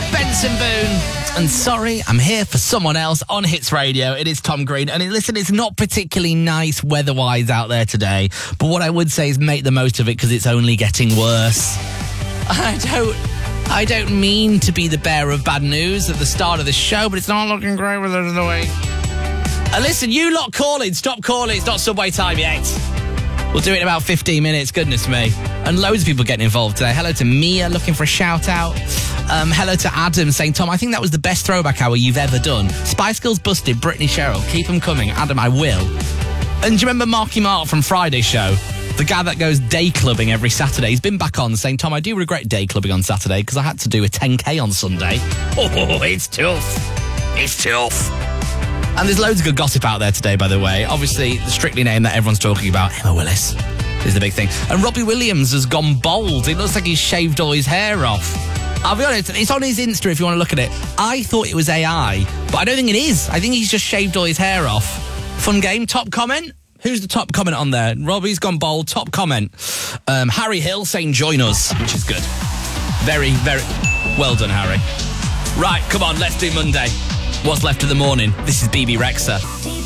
Benson Boone. And sorry, I'm here for someone else on Hits Radio. It is Tom Green. And listen, it's not particularly nice weather-wise out there today. But what I would say is make the most of it because it's only getting worse. I don't mean to be the bearer of bad news at the start of the show, but it's not looking great with it the way. Listen, you lot calling. Stop calling. It's not subway time yet. We'll do it in about 15 minutes. Goodness me. And loads of people getting involved today. Hello to Mia, looking for a shout-out. Hello to Adam, saying, Tom, I think that was the best throwback hour you've ever done. Spice Girls busted, Britney Cheryl. Keep them coming. Adam, I will. And do you remember Marky Mark from Friday's show? The guy that goes day clubbing every Saturday. He's been back on saying, Tom, I do regret day clubbing on Saturday because I had to do a 10K on Sunday. Oh, it's tough. It's tough. And there's loads of good gossip out there today, by the way. Obviously, the Strictly name that everyone's talking about, Emma Willis, is the big thing. And Robbie Williams has gone bald. It looks like he's shaved all his hair off. I'll be honest, it's on his Insta if you want to look at it. I thought it was AI, but I don't think it is. I think he's just shaved all his hair off. Fun game. Top comment? Who's the top comment on there? Robbie's gone bald. Top comment. Harry Hill saying join us, which is good. Very, very well done, Harry. Right, come on, let's do Monday. What's left of the morning? This is BB Rexha.